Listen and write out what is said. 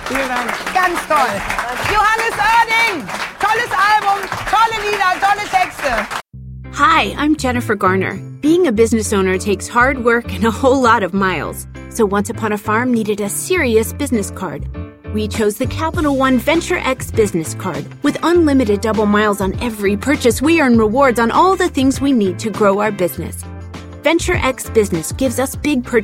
Vielen Dank. Ganz toll. Johannes Oerding. Tolles Album, tolle Lieder, tolle Texte. Hi, I'm Jennifer Garner. Being a business owner takes hard work and a whole lot of miles. So Once Upon a Farm needed a serious business card. We chose the Capital One Venture X business card. With unlimited double miles on every purchase, we earn rewards on all the things we need to grow our business. Venture X Business gives us big purchases